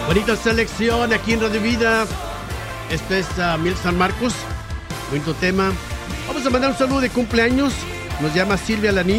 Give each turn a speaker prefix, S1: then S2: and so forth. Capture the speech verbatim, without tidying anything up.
S1: Bonita selección aquí en Radio Vida. Este es uh, Miel San Marcos. Bonito tema. Vamos a mandar un saludo de cumpleaños. Nos llama Silvia Laní.